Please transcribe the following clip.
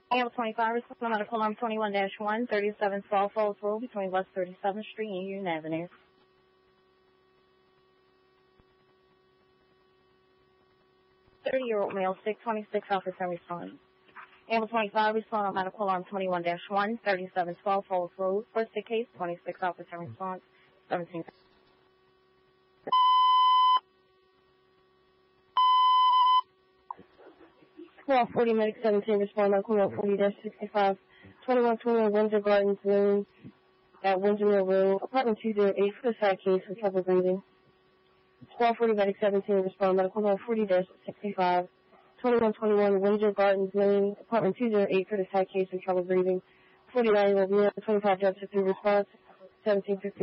Ambulance 25, respond medical alarm 21-1, 3712 Falls Road between West 37th Street and Union Avenue. 30-year-old male, 626, officer response. Ambulance 25, respond on medical alarm 21-1, 3712 Falls Road. First aid case, 26, officer response, 17. 1240 medic 17, respond medical note 40-65, 2121 Windsor Gardens Lane at Windsor Road, apartment 208 for the side case for trouble breathing. 1240 medic 17, respond medical note 40-65, 2121 Windsor Gardens Lane, apartment 208 for the side case for trouble breathing. 49-year-old male, 25 Jefferson response, 1750.